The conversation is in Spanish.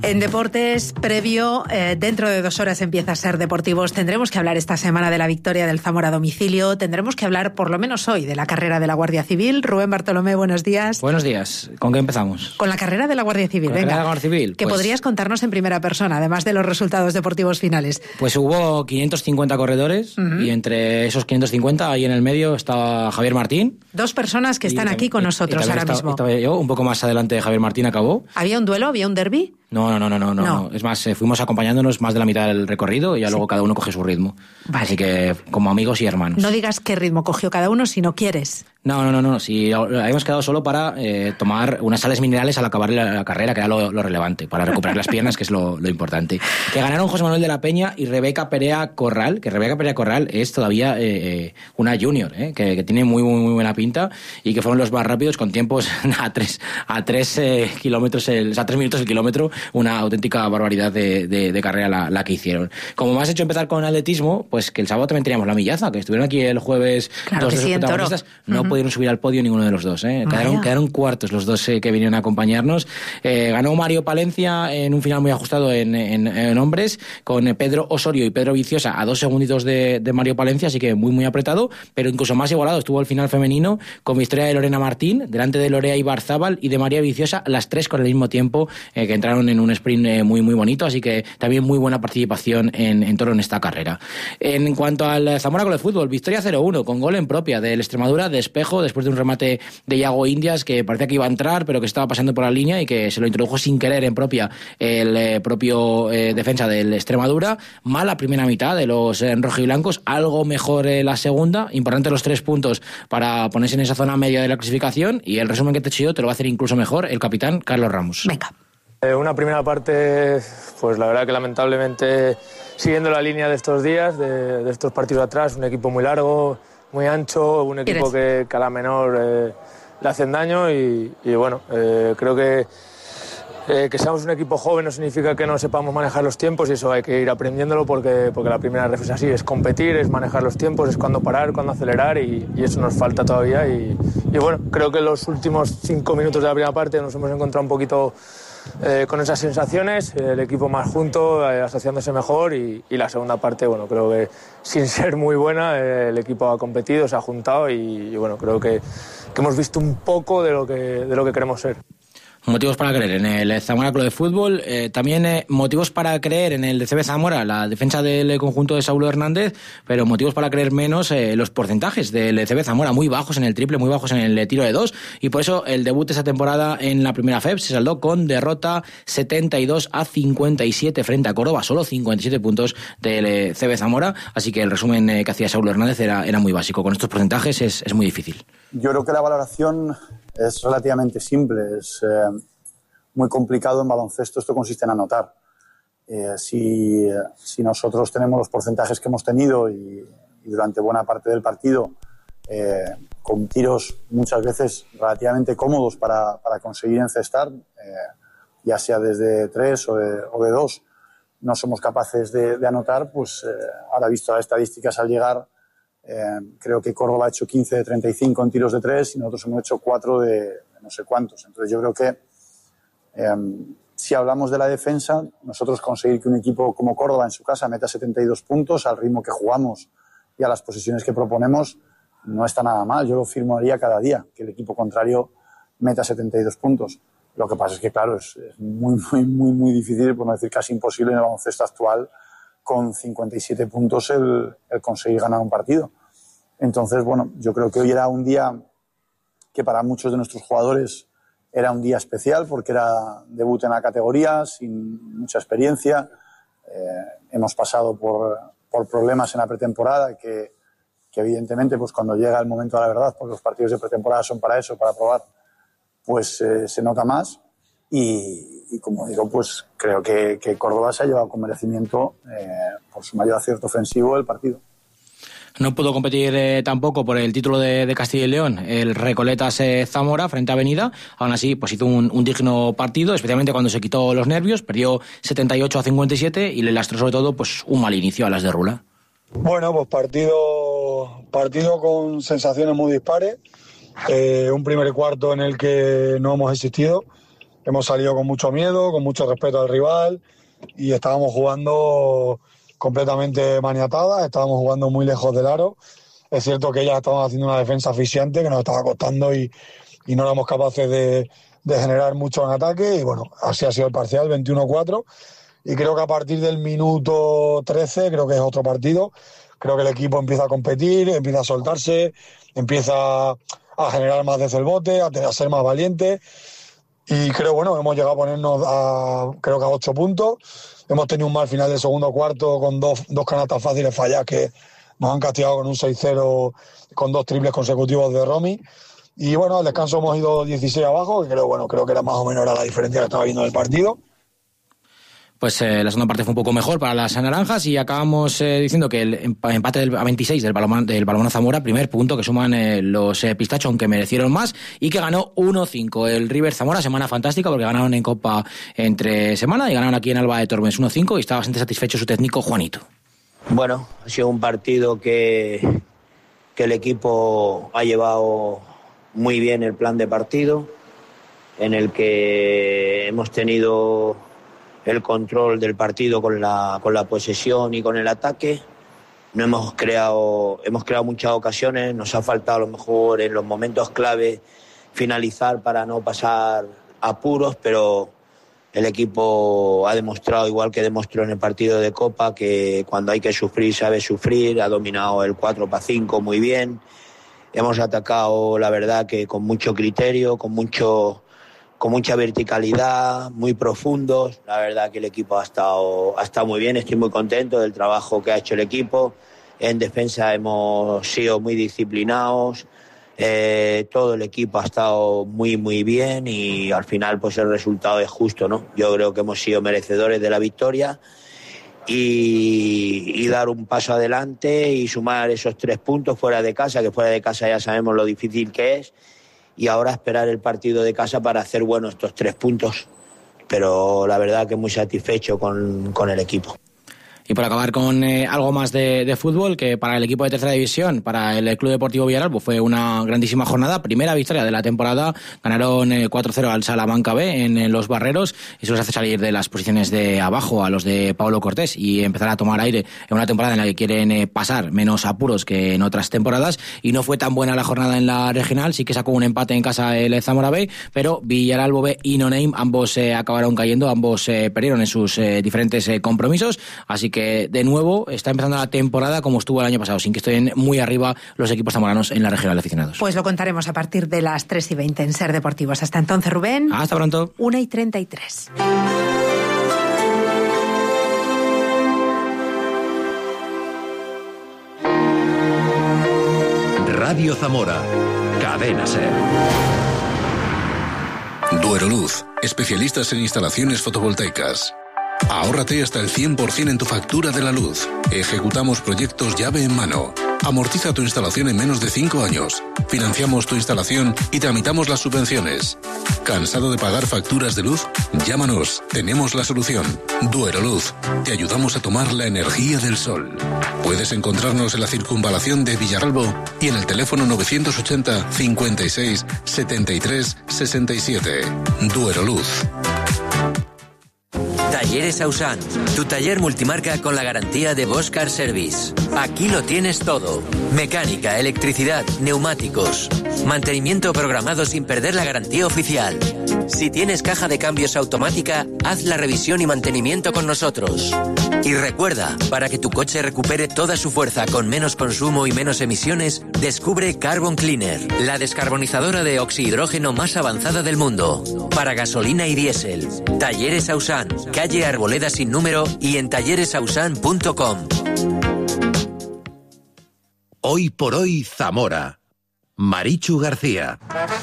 En deportes, previo, dentro de 2 horas empieza Ser Deportivos. Tendremos que hablar esta semana de la victoria del Zamora a domicilio. Tendremos que hablar, por lo menos hoy, de la carrera de la Guardia Civil. Rubén Bartolomé, buenos días. Buenos días. ¿Con qué empezamos? Con la carrera de la Guardia Civil. Venga, de la Guardia Civil, que podrías contarnos en primera persona, además de los resultados deportivos finales. Pues hubo 550 corredores y entre esos 550, ahí en el medio, estaba Javier Martín. 2 personas que están aquí con nosotros ahora mismo. Estaba yo, un poco más adelante de Javier Martín acabó. ¿Había un duelo? ¿Había un derbi? No. Es más, fuimos acompañándonos más de la mitad del recorrido y ya luego cada uno coge su ritmo. Vale. Así que como amigos y hermanos. No digas qué ritmo cogió cada uno si no quieres. No. Sí, habíamos quedado solo para tomar unas sales minerales al acabar la carrera, que era lo relevante, para recuperar las piernas, que es lo importante. Que ganaron José Manuel de la Peña y Rebeca Perea Corral, que Rebeca Perea Corral es todavía una junior, que tiene muy buena pinta y que fueron los más rápidos con tiempos a 3 kilómetros, a 3 minutos el kilómetro, una auténtica barbaridad de carrera la que hicieron. Como me has hecho empezar con atletismo, pues que el sábado también teníamos la millaza, que estuvieron aquí el jueves claro 2 de sí, los protagonistas, no pudieron subir al podio ninguno de los dos, quedaron cuartos los dos que vinieron a acompañarnos. Ganó Mario Palencia en un final muy ajustado en hombres, con Pedro Osorio y Pedro Viciosa a 2 segunditos de Mario Palencia, así que muy muy apretado, pero incluso más igualado estuvo el final femenino, con victoria de Lorena Martín delante de Lorea Ibarzábal y de María Viciosa, las 3 con el mismo tiempo, que entraron en un sprint muy bonito, así que también muy buena participación en toro en esta carrera. En cuanto al Zamora con el fútbol, victoria 0-1 con gol en propia del Extremadura de Espejo, después de un remate de Iago Indias que parecía que iba a entrar pero que estaba pasando por la línea y que se lo introdujo sin querer en propia el propio defensa del Extremadura. Mala primera mitad de los rojiblancos, algo mejor la segunda, importante los 3 puntos para ponerse en esa zona media de la clasificación, y el resumen que te he hecho yo te lo va a hacer incluso mejor el capitán Carlos Ramos. Venga. Una primera parte, pues la verdad que lamentablemente siguiendo la línea de estos días, de estos partidos atrás, un equipo muy largo, muy ancho, un equipo que a la menor le hacen daño y bueno, creo que seamos un equipo joven no significa que no sepamos manejar los tiempos, y eso hay que ir aprendiéndolo porque la primera ref es así, es competir, es manejar los tiempos, es cuándo parar, cuándo acelerar, y eso nos falta todavía y bueno, creo que en los últimos 5 minutos de la primera parte nos hemos encontrado un poquito con esas sensaciones, el equipo más junto, asociándose mejor, y la segunda parte, bueno, creo que sin ser muy buena, el equipo ha competido, se ha juntado y bueno, creo que hemos visto un poco de lo que queremos ser. Motivos para creer en el Zamora Club de Fútbol, también motivos para creer en el CB Zamora, la defensa del conjunto de Saulo Hernández, pero motivos para creer menos los porcentajes del CB Zamora, muy bajos en el triple, muy bajos en el tiro de 2, y por eso el debut de esta temporada en la primera FEB se saldó con derrota 72-57 frente a Córdoba, solo 57 puntos del CB Zamora, así que el resumen que hacía Saulo Hernández era muy básico. Con estos porcentajes es muy difícil. Yo creo que la valoración es relativamente simple, es muy complicado en baloncesto, esto consiste en anotar. Si nosotros tenemos los porcentajes que hemos tenido y durante buena parte del partido, con tiros muchas veces relativamente cómodos para conseguir encestar, ya sea desde 3 o de 2, no somos capaces de anotar, pues ahora visto las estadísticas al llegar, creo que Córdoba ha hecho 15 de 35 en tiros de 3 y nosotros hemos hecho 4 de no sé cuántos. Entonces yo creo que si hablamos de la defensa, nosotros conseguir que un equipo como Córdoba en su casa meta 72 puntos al ritmo que jugamos y a las posiciones que proponemos no está nada mal. Yo lo firmaría cada día, que el equipo contrario meta 72 puntos. Lo que pasa es que, claro, es muy difícil, por no decir casi imposible en el baloncesto actual, con 57 puntos el conseguir ganar un partido. Entonces, bueno, yo creo que hoy era un día que para muchos de nuestros jugadores era un día especial porque era debut en la categoría, sin mucha experiencia. Hemos pasado por problemas en la pretemporada que evidentemente pues cuando llega el momento de la verdad, porque los partidos de pretemporada son para eso, para probar, pues se nota más. Y como digo, pues creo que Córdoba se ha llevado con merecimiento por su mayor acierto ofensivo el partido. No pudo competir tampoco por el título de Castilla y León el Recoletas Zamora frente a Avenida. Aún así, pues hizo un digno partido, especialmente cuando se quitó los nervios. Perdió 78-57 y le lastró sobre todo pues un mal inicio a las de Rula. Bueno, pues partido con sensaciones muy dispares. Un primer cuarto en el que no hemos existido. hemos salido con mucho miedo, con mucho respeto al rival y estábamos jugando completamente maniatadas, estábamos jugando muy lejos del aro. Es cierto que ellas estaban haciendo una defensa asfixiante que nos estaba costando y no éramos capaces de generar mucho en ataque y bueno, así ha sido el parcial, 21-4 y creo que a partir del minuto 13 creo que es otro partido, creo que el equipo empieza a competir, empieza a soltarse, empieza a generar más desde el bote, a ser más valiente y creo, bueno, hemos llegado a ponernos creo que a 8 puntos, hemos tenido un mal final del segundo cuarto con dos canastas fáciles falladas que nos han castigado con un 6-0 con 2 triples consecutivos de Romy. Y bueno, al descanso hemos ido 16 abajo, que creo que era más o menos la diferencia que estaba viendo del partido. Pues la segunda parte fue un poco mejor para las naranjas y acabamos diciendo que el empate a 26 del Balonmano Zamora, primer punto que suman los pistachos, aunque merecieron más, y que ganó 1-5 el River Zamora, semana fantástica porque ganaron en Copa entre semana y ganaron aquí en Alba de Tormes 1-5 y está bastante satisfecho su técnico Juanito. Bueno, ha sido un partido que el equipo ha llevado muy bien el plan de partido, en el que hemos tenido el control del partido con la posesión y con el ataque. No hemos creado muchas ocasiones, nos ha faltado a lo mejor en los momentos clave finalizar para no pasar apuros, pero el equipo ha demostrado, igual que demostró en el partido de Copa, que cuando hay que sufrir sabe sufrir, ha dominado el 4-5 muy bien. Hemos atacado, la verdad, que con mucho criterio, con mucha verticalidad, muy profundos. La verdad que el equipo ha estado muy bien, estoy muy contento del trabajo que ha hecho el equipo. En defensa hemos sido muy disciplinados, todo el equipo ha estado muy, muy bien y al final pues el resultado es justo, ¿no? Yo creo que hemos sido merecedores de la victoria y dar un paso adelante y sumar esos 3 puntos fuera de casa, que fuera de casa ya sabemos lo difícil que es, y ahora esperar el partido de casa para hacer buenos estos 3 puntos, pero la verdad que muy satisfecho con el equipo. Y por acabar con algo más de fútbol, que para el equipo de tercera división, para el Club Deportivo Villaralbo, fue una grandísima jornada, primera victoria de la temporada, ganaron 4-0 al Salamanca B en Los Barreros, y eso les hace salir de las posiciones de abajo a los de Pablo Cortés y empezar a tomar aire en una temporada en la que quieren pasar menos apuros que en otras temporadas, y no fue tan buena la jornada en la regional, sí que sacó un empate en casa el Zamora B, pero Villaralbo B y No Name, ambos acabaron cayendo, ambos perdieron en sus diferentes compromisos, así que de nuevo está empezando la temporada como estuvo el año pasado, sin que estén muy arriba los equipos zamoranos en la regional de aficionados. Pues lo contaremos a partir de las 3:20 en Ser Deportivos. Hasta entonces, Rubén. Hasta pronto. 1:33. Radio Zamora, Cadena Ser. Dueroluz, especialistas en instalaciones fotovoltaicas. Ahórrate hasta el 100% en tu factura de la luz. Ejecutamos proyectos llave en mano. Amortiza tu instalación en menos de 5 años. Financiamos tu instalación y tramitamos las subvenciones. ¿Cansado de pagar facturas de luz? Llámanos, tenemos la solución. Dueroluz, te ayudamos a tomar la energía del sol. Puedes encontrarnos en la circunvalación de Villaralbo y en el teléfono 980 56 73 67. Dueroluz. Talleres Ausan, tu taller multimarca con la garantía de Bosch Car Service. Aquí lo tienes todo. Mecánica, electricidad, neumáticos. Mantenimiento programado sin perder la garantía oficial. Si tienes caja de cambios automática, haz la revisión y mantenimiento con nosotros. Y recuerda, para que tu coche recupere toda su fuerza con menos consumo y menos emisiones, descubre Carbon Cleaner, la descarbonizadora de oxihidrógeno más avanzada del mundo. Para gasolina y diésel. Talleres Ausan, calle Arboleda sin número y en talleresausan.com. Hoy por hoy Zamora. Marichu García.